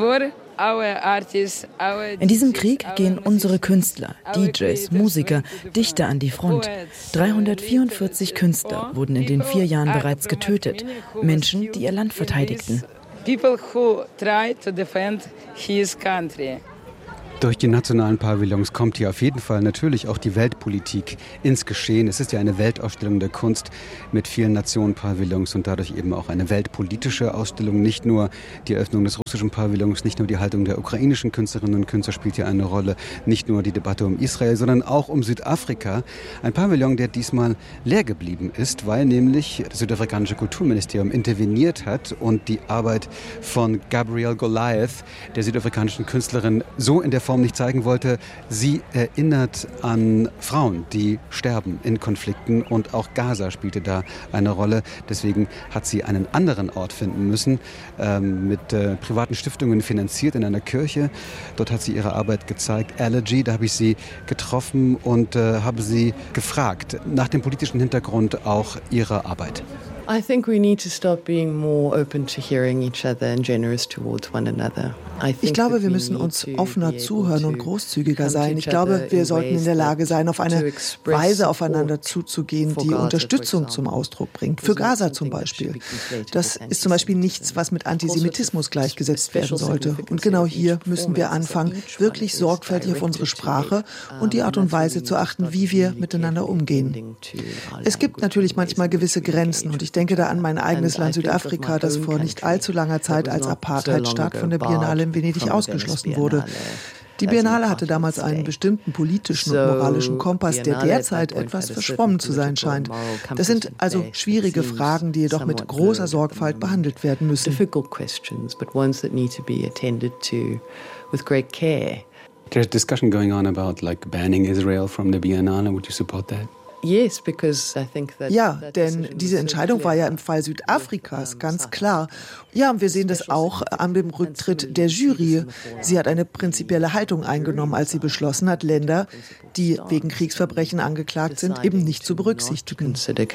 Speaker 10: In diesem Krieg gehen unsere Künstler, D Js, Musiker, Dichter an die Front. dreihundertvierundvierzig Künstler wurden in den vier Jahren bereits getötet. Menschen, die ihr Land verteidigten.
Speaker 9: People who try to defend his country.
Speaker 3: Durch die nationalen Pavillons kommt hier auf jeden Fall natürlich auch die Weltpolitik ins Geschehen. Es ist ja eine Weltausstellung der Kunst mit vielen Nationen-Pavillons und dadurch eben auch eine weltpolitische Ausstellung. Nicht nur die Eröffnung des russischen Pavillons, nicht nur die Haltung der ukrainischen Künstlerinnen und Künstler spielt hier eine Rolle, nicht nur die Debatte um Israel, sondern auch um Südafrika. Ein Pavillon, der diesmal leer geblieben ist, weil nämlich das südafrikanische Kulturministerium interveniert hat und die Arbeit von Gabrielle Goliath, der südafrikanischen Künstlerin, so in der Form nicht zeigen wollte. Sie erinnert an Frauen, die sterben in Konflikten und auch Gaza spielte da eine Rolle. Deswegen hat sie einen anderen Ort finden müssen, ähm, mit äh, privaten Stiftungen finanziert in einer Kirche. Dort hat sie ihre Arbeit gezeigt. Allergy, da habe ich sie getroffen und äh, habe sie gefragt nach dem politischen Hintergrund auch ihrer Arbeit.
Speaker 11: I think we need to start being more open to hearing each other and generous towards one another.
Speaker 12: Ich glaube, wir müssen uns offener zuhören und großzügiger sein. Ich glaube, wir sollten in der Lage sein, auf eine Weise aufeinander zuzugehen, die Unterstützung zum Ausdruck bringt. Für Gaza zum Beispiel. Das ist zum Beispiel nichts, was mit Antisemitismus gleichgesetzt werden sollte. Und genau hier müssen wir anfangen, wirklich sorgfältig auf unsere Sprache und die Art und Weise zu achten, wie wir miteinander umgehen. Es gibt natürlich manchmal gewisse Grenzen und ich denke da an mein eigenes Land Südafrika, das vor nicht allzu langer Zeit als Apartheidstaat von der Biennale in Venedig ausgeschlossen wurde. Die Biennale hatte damals einen bestimmten politischen und moralischen Kompass, der derzeit etwas verschwommen zu sein scheint. Das sind also schwierige Fragen, die jedoch mit großer Sorgfalt behandelt werden müssen.
Speaker 3: There's discussion going on about like banning Israel from the Biennale. Would you support that?
Speaker 12: Ja, denn diese Entscheidung war ja im Fall Südafrikas ganz klar. Ja, und wir sehen das auch an dem Rücktritt der Jury. Sie hat eine prinzipielle Haltung eingenommen, als sie beschlossen hat, Länder, die wegen Kriegsverbrechen angeklagt sind, eben nicht zu berücksichtigen.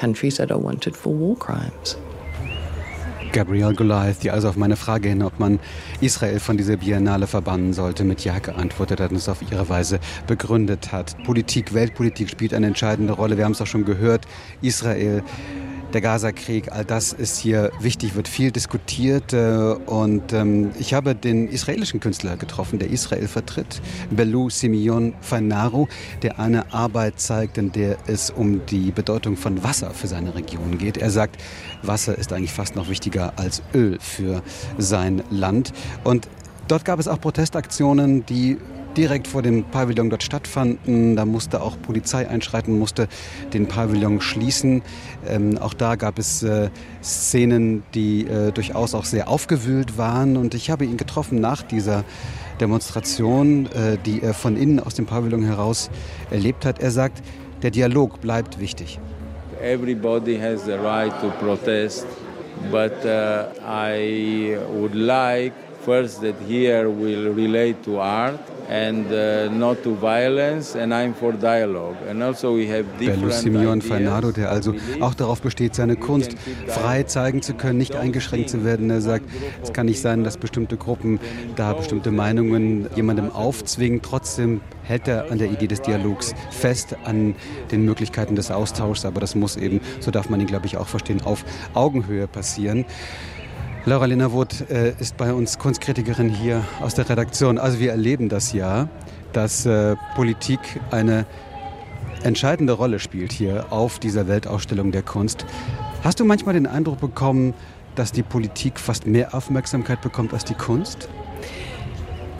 Speaker 3: Gabrielle Goliath, die also auf meine Frage hin, ob man Israel von dieser Biennale verbannen sollte, mit Ja geantwortet hat und es auf ihre Weise begründet hat. Politik, Weltpolitik spielt eine entscheidende Rolle. Wir haben es auch schon gehört. Israel, der Gaza-Krieg, all das ist hier wichtig, wird viel diskutiert. Und ich habe den israelischen Künstler getroffen, der Israel vertritt, Belou Simeon Fainaru, der eine Arbeit zeigt, in der es um die Bedeutung von Wasser für seine Region geht. Er sagt, Wasser ist eigentlich fast noch wichtiger als Öl für sein Land. Und dort gab es auch Protestaktionen, die direkt vor dem Pavillon dort stattfanden. Da musste auch Polizei einschreiten, musste den Pavillon schließen. Ähm, auch da gab es äh, Szenen, die äh, durchaus auch sehr aufgewühlt waren. Und ich habe ihn getroffen nach dieser Demonstration, äh, die er von innen aus dem Pavillon heraus erlebt hat. Er sagt, der Dialog bleibt wichtig.
Speaker 13: Everybody has the right to protest, but uh, I would like first that here we'll relate to art and uh, not to violence, and I'm for dialogue. And also we have different
Speaker 3: Belou Simeon Fainaru, der also auch darauf besteht, seine Kunst frei zeigen zu können, nicht eingeschränkt zu werden. Er sagt, es kann nicht sein, dass bestimmte Gruppen da bestimmte Meinungen jemandem aufzwingen. Trotzdem hält er an der Idee des Dialogs fest, an den Möglichkeiten des Austauschs. Aber das muss eben, so darf man ihn, glaube ich, auch verstehen, auf Augenhöhe passieren. Laura Linnerwood äh, ist bei uns Kunstkritikerin hier aus der Redaktion. Also wir erleben das ja, dass äh, Politik eine entscheidende Rolle spielt hier auf dieser Weltausstellung der Kunst. Hast du manchmal den Eindruck bekommen, dass die Politik fast mehr Aufmerksamkeit bekommt als die Kunst?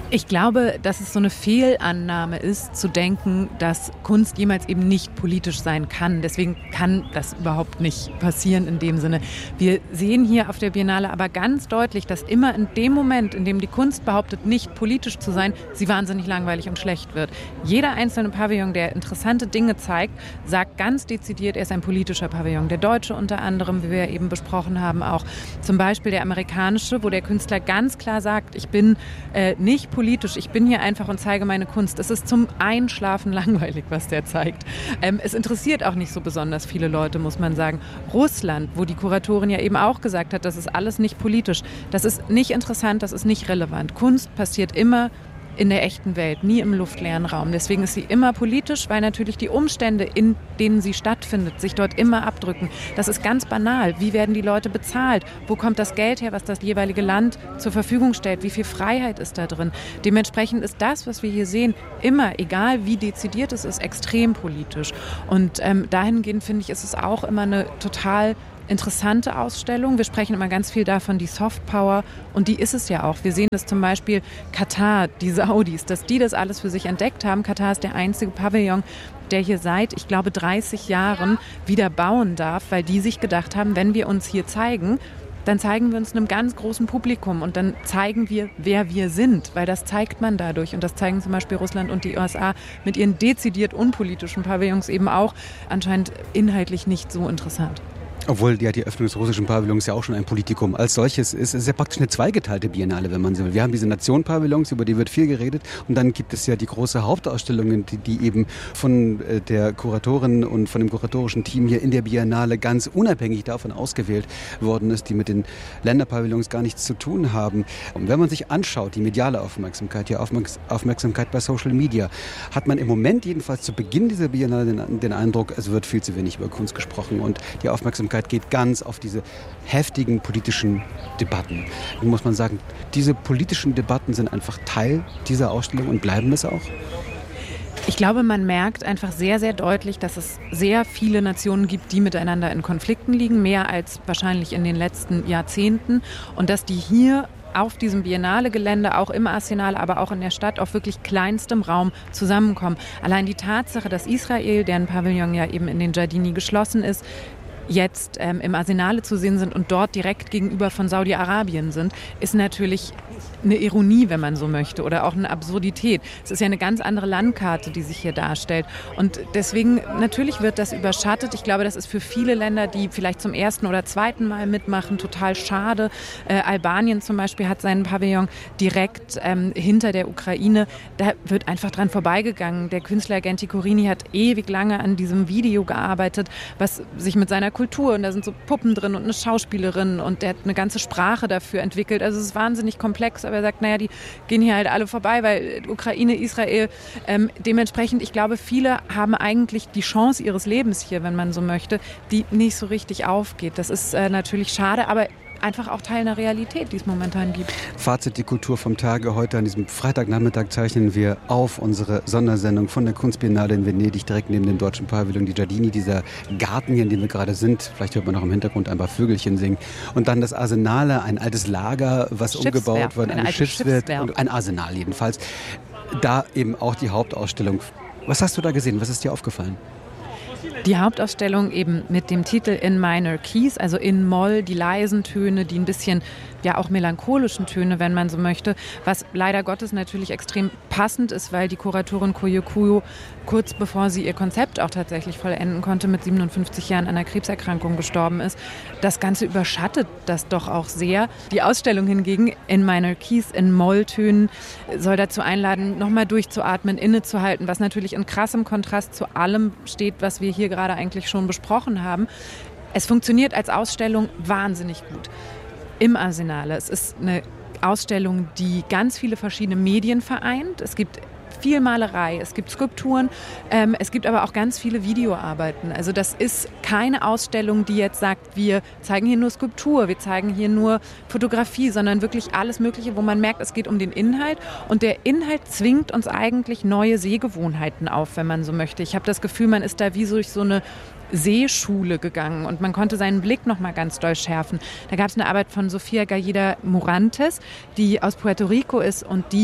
Speaker 7: Ich glaube, dass es so eine Fehlannahme ist, zu denken, dass Kunst jemals eben nicht politisch sein kann. Deswegen kann das überhaupt nicht passieren in dem Sinne. Wir sehen hier auf der Biennale aber ganz deutlich, dass immer in dem Moment, in dem die Kunst behauptet, nicht politisch zu sein, sie wahnsinnig langweilig und schlecht wird. Jeder einzelne Pavillon, der interessante Dinge zeigt, sagt ganz dezidiert, er ist ein politischer Pavillon. Der deutsche unter anderem, wie wir ja eben besprochen haben, auch zum Beispiel der amerikanische, wo der Künstler ganz klar sagt, ich bin äh, nicht politisch, ich bin hier einfach und zeige meine Kunst. Es ist zum Einschlafen langweilig, was der zeigt. Ähm, es interessiert auch nicht so besonders viele Leute, muss man sagen. Russland, wo die Kuratorin ja eben auch gesagt hat, das ist alles nicht politisch. Das ist nicht interessant, das ist nicht relevant. Kunst passiert immer in der echten Welt, nie im luftleeren Raum. Deswegen ist sie immer politisch, weil natürlich die Umstände, in denen sie stattfindet, sich dort immer abdrücken. Das ist ganz banal. Wie werden die Leute bezahlt? Wo kommt das Geld her, was das jeweilige Land zur Verfügung stellt? Wie viel Freiheit ist da drin? Dementsprechend ist das, was wir hier sehen, immer, egal wie dezidiert es ist, extrem politisch. Und ähm, dahingehend, finde ich, ist es auch immer eine total interessante Ausstellung. Wir sprechen immer ganz viel davon, die Softpower, und die ist es ja auch. Wir sehen das zum Beispiel Katar, die Saudis, dass die das alles für sich entdeckt haben. Katar ist der einzige Pavillon, der hier seit, ich glaube, dreißig Jahren wieder bauen darf, weil die sich gedacht haben, wenn wir uns hier zeigen, dann zeigen wir uns einem ganz großen Publikum und dann zeigen wir, wer wir sind, weil das zeigt man dadurch. Und das zeigen zum Beispiel Russland und die U S A mit ihren dezidiert unpolitischen Pavillons eben auch, anscheinend inhaltlich nicht so interessant.
Speaker 3: Obwohl ja die Öffnung des russischen Pavillons ja auch schon ein Politikum als solches ist. Es ist ja praktisch eine zweigeteilte Biennale, wenn man so will. Wir haben diese Nation-Pavillons, über die wird viel geredet. Und dann gibt es ja die große Hauptausstellung, die, die eben von der Kuratorin und von dem kuratorischen Team hier in der Biennale ganz unabhängig davon ausgewählt worden ist, die mit den Länderpavillons gar nichts zu tun haben. Und wenn man sich anschaut, die mediale Aufmerksamkeit, die Aufmerksamkeit bei Social Media, hat man im Moment jedenfalls zu Beginn dieser Biennale den, den Eindruck, es wird viel zu wenig über Kunst gesprochen und die Aufmerksamkeit geht ganz auf diese heftigen politischen Debatten. Nun muss man sagen, diese politischen Debatten sind einfach Teil dieser Ausstellung und bleiben es auch?
Speaker 7: Ich glaube, man merkt einfach sehr, sehr deutlich, dass es sehr viele Nationen gibt, die miteinander in Konflikten liegen, mehr als wahrscheinlich in den letzten Jahrzehnten, und dass die hier auf diesem Biennale-Gelände, auch im Arsenal, aber auch in der Stadt, auf wirklich kleinstem Raum zusammenkommen. Allein die Tatsache, dass Israel, deren Pavillon ja eben in den Giardini geschlossen ist, jetzt ähm, im Arsenale zu sehen sind und dort direkt gegenüber von Saudi-Arabien sind, ist natürlich eine Ironie, wenn man so möchte, oder auch eine Absurdität. Es ist ja eine ganz andere Landkarte, die sich hier darstellt. Und deswegen, natürlich wird das überschattet. Ich glaube, das ist für viele Länder, die vielleicht zum ersten oder zweiten Mal mitmachen, total schade. Äh, Albanien zum Beispiel hat seinen Pavillon direkt ähm, hinter der Ukraine. Da wird einfach dran vorbeigegangen. Der Künstler Genti Corini hat ewig lange an diesem Video gearbeitet, was sich mit seiner Kultur, und da sind so Puppen drin und eine Schauspielerin, und der hat eine ganze Sprache dafür entwickelt. Also es ist wahnsinnig komplex, aber er sagt, naja, die gehen hier halt alle vorbei, weil Ukraine, Israel, ähm, dementsprechend, ich glaube, viele haben eigentlich die Chance ihres Lebens hier, wenn man so möchte, die nicht so richtig aufgeht. Das ist äh, natürlich schade, aber einfach auch Teil einer Realität, die es momentan gibt.
Speaker 3: Fazit, die Kultur vom Tage. Heute an diesem Freitagnachmittag zeichnen wir auf unsere Sondersendung von der Kunstbiennale in Venedig, direkt neben dem deutschen Pavillon, die Giardini, dieser Garten hier, in dem wir gerade sind. Vielleicht hört man noch im Hintergrund ein paar Vögelchen singen. Und dann das Arsenale, ein altes Lager, was umgebaut wird, eine, eine Schiffswerft, ein Arsenal jedenfalls. Da eben auch die Hauptausstellung. Was hast du da gesehen? Was ist dir aufgefallen?
Speaker 7: Die Hauptausstellung eben mit dem Titel In Minor Keys, also in Moll, die leisen Töne, die ein bisschen, ja auch melancholischen Töne, wenn man so möchte, was leider Gottes natürlich extrem passend ist, weil die Kuratorin Koyo Kuyo kurz bevor sie ihr Konzept auch tatsächlich vollenden konnte, mit siebenundfünfzig Jahren an einer Krebserkrankung gestorben ist. Das Ganze überschattet das doch auch sehr. Die Ausstellung hingegen, In Minor Keys, in Molltönen, soll dazu einladen, nochmal durchzuatmen, innezuhalten, was natürlich in krassem Kontrast zu allem steht, was wir hier gerade eigentlich schon besprochen haben. Es funktioniert als Ausstellung wahnsinnig gut im Arsenale. Es ist eine Ausstellung, die ganz viele verschiedene Medien vereint. Es gibt viel Malerei, es gibt Skulpturen, ähm, es gibt aber auch ganz viele Videoarbeiten. Also das ist keine Ausstellung, die jetzt sagt, wir zeigen hier nur Skulptur, wir zeigen hier nur Fotografie, sondern wirklich alles Mögliche, wo man merkt, es geht um den Inhalt. Und der Inhalt zwingt uns eigentlich neue Sehgewohnheiten auf, wenn man so möchte. Ich habe das Gefühl, man ist da wie durch so eine Sehschule gegangen und man konnte seinen Blick noch mal ganz doll schärfen. Da gab es eine Arbeit von Sofia Gallida Morantes, die aus Puerto Rico ist und die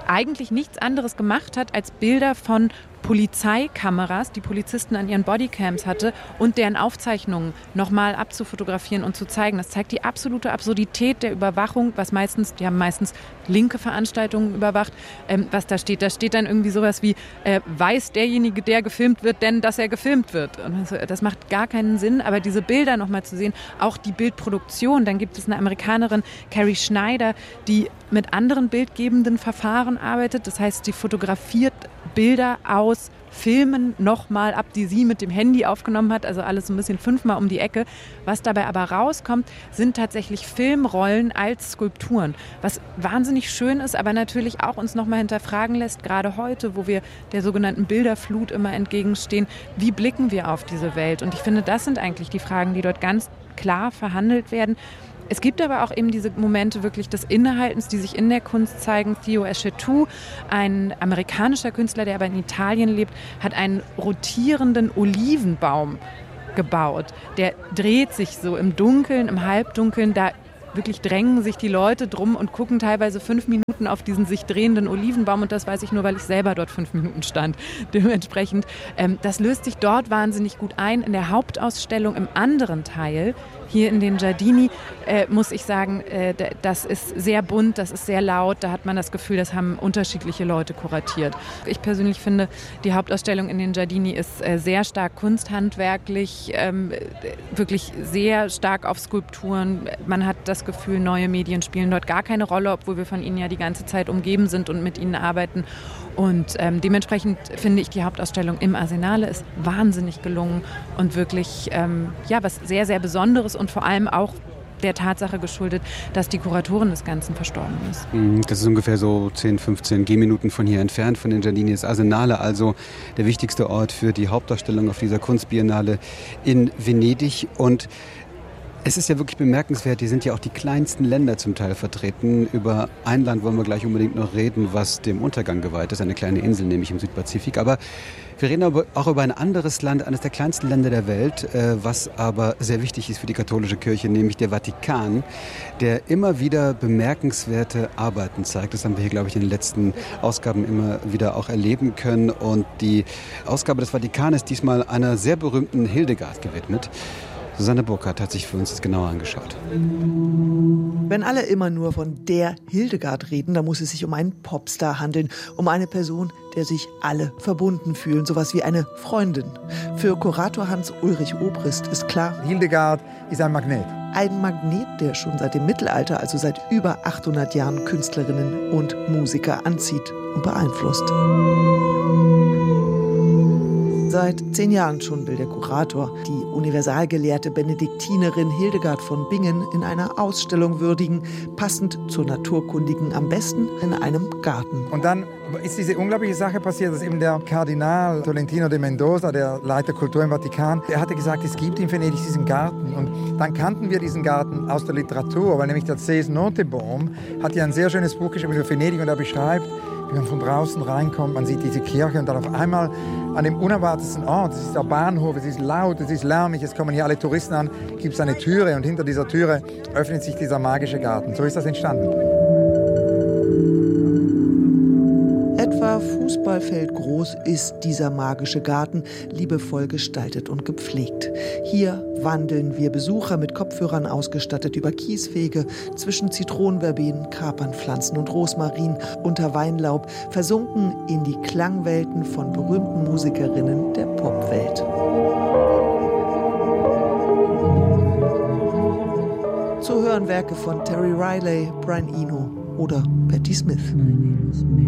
Speaker 7: eigentlich nichts anderes gemacht hat, als Bilder von Polizeikameras, die Polizisten an ihren Bodycams hatte, und deren Aufzeichnungen nochmal abzufotografieren und zu zeigen. Das zeigt die absolute Absurdität der Überwachung, was meistens, die haben meistens linke Veranstaltungen überwacht, ähm, was da steht. Da steht dann irgendwie sowas wie, äh, weiß derjenige, der gefilmt wird, denn, dass er gefilmt wird. Und das, das macht gar keinen Sinn, aber diese Bilder nochmal zu sehen, auch die Bildproduktion, dann gibt es eine Amerikanerin, Carrie Schneider, die mit anderen bildgebenden Verfahren arbeitet. Das heißt, sie fotografiert Bilder aus Filmen nochmal ab, die sie mit dem Handy aufgenommen hat, also alles so ein bisschen fünfmal um die Ecke. Was dabei aber rauskommt, sind tatsächlich Filmrollen als Skulpturen, was wahnsinnig schön ist, aber natürlich auch uns nochmal hinterfragen lässt, gerade heute, wo wir der sogenannten Bilderflut immer entgegenstehen, wie blicken wir auf diese Welt? Und ich finde, das sind eigentlich die Fragen, die dort ganz klar verhandelt werden. Es gibt aber auch eben diese Momente wirklich des Innehaltens, die sich in der Kunst zeigen. Theo Eschetou, ein amerikanischer Künstler, der aber in Italien lebt, hat einen rotierenden Olivenbaum gebaut. Der dreht sich so im Dunkeln, im Halbdunkeln, da wirklich drängen sich die Leute drum und gucken teilweise fünf Minuten auf diesen sich drehenden Olivenbaum, und das weiß ich nur, weil ich selber dort fünf Minuten stand. Dementsprechend, ähm, das löst sich dort wahnsinnig gut ein. In der Hauptausstellung im anderen Teil, hier in den Giardini, äh, muss ich sagen, äh, das ist sehr bunt, das ist sehr laut, da hat man das Gefühl, das haben unterschiedliche Leute kuratiert. Ich persönlich finde, die Hauptausstellung in den Giardini ist äh, sehr stark kunsthandwerklich, ähm, wirklich sehr stark auf Skulpturen. Man hat das Gefühl, neue Medien spielen dort gar keine Rolle, obwohl wir von ihnen ja die ganze Zeit umgeben sind und mit ihnen arbeiten. Und ähm, dementsprechend finde ich, die Hauptausstellung im Arsenale ist wahnsinnig gelungen und wirklich ähm, ja, was sehr, sehr Besonderes und vor allem auch der Tatsache geschuldet, dass die Kuratorin des Ganzen verstorben ist.
Speaker 3: Das ist ungefähr so zehn, fünfzehn Gehminuten von hier entfernt, von den Giardini. Das Arsenale, also der wichtigste Ort für die Hauptausstellung auf dieser Kunstbiennale in Venedig. Und es ist ja wirklich bemerkenswert, hier sind ja auch die kleinsten Länder zum Teil vertreten. Über ein Land wollen wir gleich unbedingt noch reden, was dem Untergang geweiht ist, eine kleine Insel, nämlich im Südpazifik. Aber wir reden aber auch über ein anderes Land, eines der kleinsten Länder der Welt, was aber sehr wichtig ist für die katholische Kirche, nämlich der Vatikan, der immer wieder bemerkenswerte Arbeiten zeigt. Das haben wir hier, glaube ich, in den letzten Ausgaben immer wieder auch erleben können. Und die Ausgabe des Vatikan ist diesmal einer sehr berühmten Hildegard gewidmet. Susanne Burkhardt hat sich für uns das genauer angeschaut.
Speaker 12: Wenn alle immer nur von der Hildegard reden, dann muss es sich um einen Popstar handeln, um eine Person, der sich alle verbunden fühlen, sowas wie eine Freundin. Für Kurator Hans-Ulrich Obrist ist klar,
Speaker 14: Hildegard ist ein Magnet.
Speaker 12: Ein Magnet, der schon seit dem Mittelalter, also seit über achthundert Jahren, Künstlerinnen und Musiker anzieht und beeinflusst. Seit zehn Jahren schon will der Kurator die universalgelehrte Benediktinerin Hildegard von Bingen in einer Ausstellung würdigen, passend zur Naturkundigen, am besten in einem Garten.
Speaker 14: Und dann ist diese unglaubliche Sache passiert, dass eben der Kardinal Tolentino de Mendoza, der Leiter Kultur im Vatikan, der hatte gesagt, es gibt in Venedig diesen Garten. Und dann kannten wir diesen Garten aus der Literatur, weil nämlich der Cees Notenboom hat ja ein sehr schönes Buch geschrieben über Venedig, und er beschreibt, wie man von draußen reinkommt, man sieht diese Kirche und dann auf einmal an dem unerwartetsten Ort, es ist der Bahnhof, es ist laut, es ist lärmig, es kommen hier alle Touristen an, gibt es eine Türe und hinter dieser Türe öffnet sich dieser magische Garten. So ist das entstanden.
Speaker 12: Etwa Fußballfeld groß ist dieser magische Garten, liebevoll gestaltet und gepflegt. Hier wandeln wir Besucher mit Kopfhörern ausgestattet über Kieswege, zwischen Zitronenverbenen, Kapernpflanzen und Rosmarin, unter Weinlaub, versunken in die Klangwelten von berühmten Musikerinnen der Popwelt. Zu hören Werke von Terry Riley, Brian Eno oder Patti Smith.